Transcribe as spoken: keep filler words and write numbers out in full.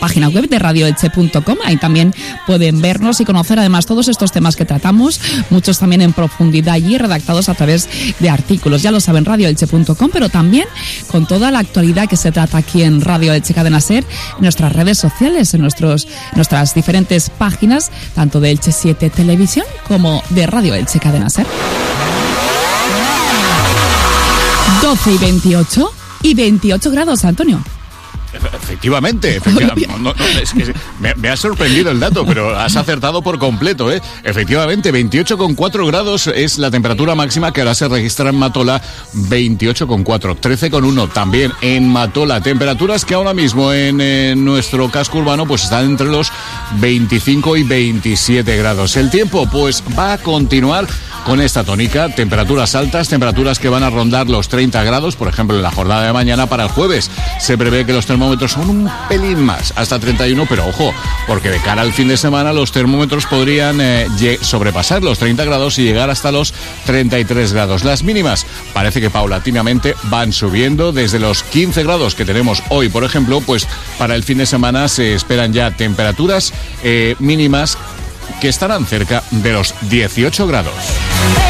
página web de radio elche punto com. Ahí también pueden vernos y conocer además todos estos temas que tratamos, muchos también en profundidad allí, redactados a través de artículos. Ya lo saben, radio elche punto com, pero también con toda la actualidad que se trata aquí en Radio Elche Cadena Ser, en nuestras redes sociales, en nuestros, nuestras diferentes páginas, tanto de Elche siete Televisión como de Radio Elche Cadena Ser. doce y veintiocho y veintiocho grados, Antonio. Efectivamente, efectivamente. No, no, es que me, me ha sorprendido el dato, pero has acertado por completo, ¿eh? Efectivamente, veintiocho coma cuatro grados es la temperatura máxima que ahora se registra en Matola, veintiocho coma cuatro, trece coma uno también en Matola. Temperaturas que ahora mismo en, en nuestro casco urbano pues están entre los veinticinco y veintisiete grados. El tiempo pues va a continuar con esta tónica, temperaturas altas, temperaturas que van a rondar los treinta grados, por ejemplo en la jornada de mañana. Para el jueves se prevé que los termómetros son un pelín más, hasta treinta y uno, pero ojo, porque de cara al fin de semana los termómetros podrían eh, sobrepasar los treinta grados y llegar hasta los treinta y tres grados. Las mínimas parece que paulatinamente van subiendo desde los quince grados que tenemos hoy, por ejemplo, pues para el fin de semana se esperan ya temperaturas eh, mínimas que estarán cerca de los dieciocho grados.